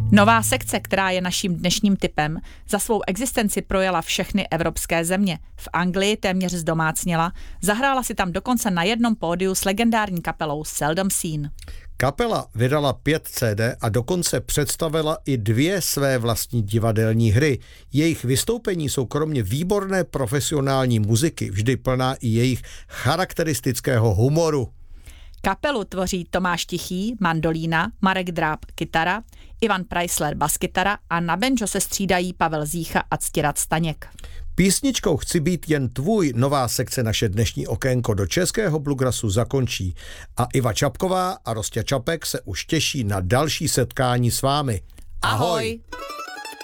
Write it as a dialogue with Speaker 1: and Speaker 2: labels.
Speaker 1: Nová sekce, která je naším dnešním tipem, za svou existenci projela všechny evropské země. V Anglii téměř zdomácněla, zahrála si tam dokonce na jednom pódiu s legendární kapelou Seldom Seen.
Speaker 2: Kapela vydala 5 CD a dokonce představila i 2 své vlastní divadelní hry. Jejich vystoupení jsou kromě výborné profesionální muziky vždy plná i jejich charakteristického humoru.
Speaker 1: Kapelu tvoří Tomáš Tichý, mandolína, Marek Dráb, kytara, Ivan Preisler, baskytara a na banjo se střídají Pavel Zícha a Ctirad Staněk.
Speaker 2: Písničkou Chci být jen tvůj nová sekce naše dnešní okénko do českého bluegrassu zakončí a Iva Čapková a Rostě Čapek se už těší na další setkání s vámi.
Speaker 1: Ahoj!